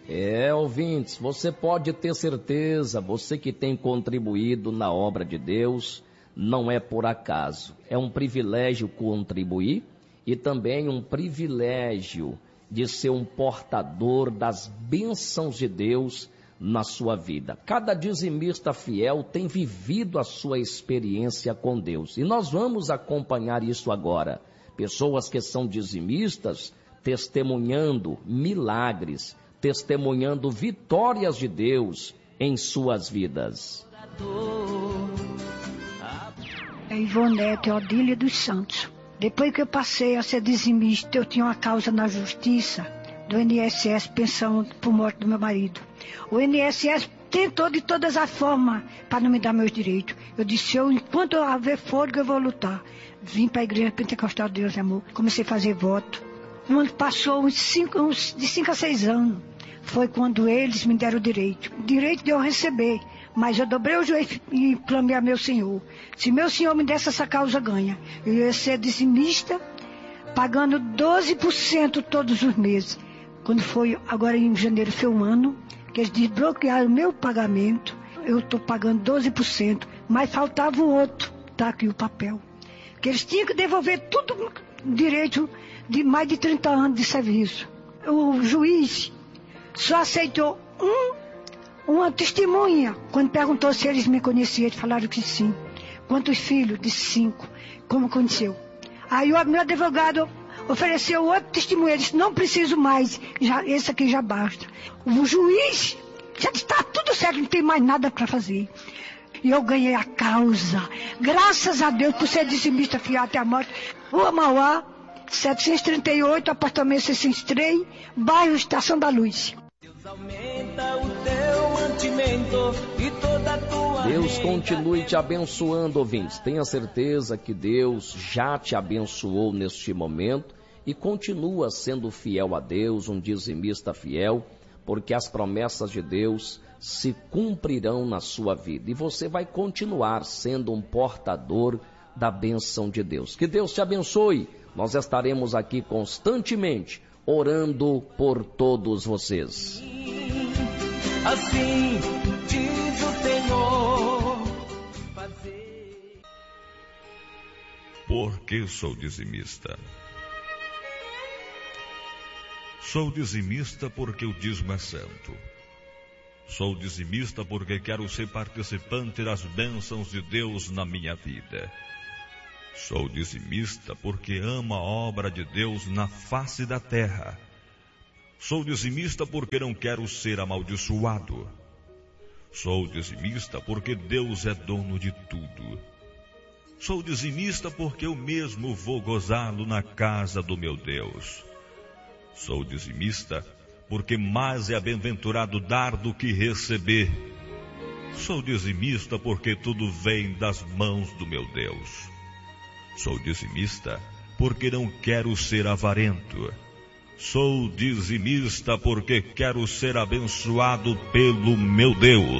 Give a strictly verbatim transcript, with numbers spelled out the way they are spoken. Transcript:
É, ouvintes, você pode ter certeza, você que tem contribuído na obra de Deus, não é por acaso. É um privilégio contribuir e também um privilégio de ser um portador das bênçãos de Deus na sua vida. Cada dizimista fiel tem vivido a sua experiência com Deus. E nós vamos acompanhar isso agora. Pessoas que são dizimistas testemunhando milagres, testemunhando vitórias de Deus em suas vidas. É Ivonete Odília dos Santos. Depois que eu passei a ser dizimista, eu tinha uma causa na justiça do I N S S, pensão por morte do meu marido. O I N S S tentou de todas as formas para não me dar meus direitos. Eu disse, eu, enquanto eu haver fôlego, eu vou lutar. Vim para a Igreja Pentecostal de Deus e Amor, comecei a fazer voto. Quando passou uns cinco, uns, de cinco a seis anos, foi quando eles me deram o direito. O direito de eu receber. Mas eu dobrei o joelho e clamei a meu Senhor. Se meu Senhor me desse essa causa ganha, eu ia ser dizimista, pagando doze por cento todos os meses. Quando foi, agora em janeiro, foi um ano, que eles desbloquearam o meu pagamento, eu estou pagando doze por cento, mas faltava o outro, tá aqui o papel. Que eles tinham que devolver tudo direito de mais de trinta anos de serviço. O juiz só aceitou um, uma testemunha. Quando perguntou se eles me conheciam, eles falaram que sim. Quantos filhos? De cinco. Como aconteceu? Aí o meu advogado ofereceu outro testemunho. Ele disse, não preciso mais, já, esse aqui já basta. O juiz já está tudo certo, não tem mais nada para fazer. E eu ganhei a causa. Graças a Deus, por ser dizimista fiel até a morte. Rua Mauá, setecentos e trinta e oito, apartamento seiscentos e três, bairro Estação da Luz. Deus continue te abençoando, ouvintes. Tenha certeza que Deus já te abençoou neste momento e continua sendo fiel a Deus, um dizimista fiel, porque as promessas de Deus se cumprirão na sua vida. E você vai continuar sendo um portador da bênção de Deus. Que Deus te abençoe. Nós estaremos aqui constantemente orando por todos vocês. Assim diz o Senhor. Fazer... Por que sou dizimista? Sou dizimista porque o dízimo é santo. Sou dizimista porque quero ser participante das bênçãos de Deus na minha vida. Sou dizimista porque amo a obra de Deus na face da terra. Sou dizimista porque não quero ser amaldiçoado. Sou dizimista porque Deus é dono de tudo. Sou dizimista porque eu mesmo vou gozá-lo na casa do meu Deus. Sou dizimista porque mais é bem-aventurado dar do que receber. Sou dizimista porque tudo vem das mãos do meu Deus. Sou dizimista porque não quero ser avarento. Sou dizimista porque quero ser abençoado pelo meu Deus.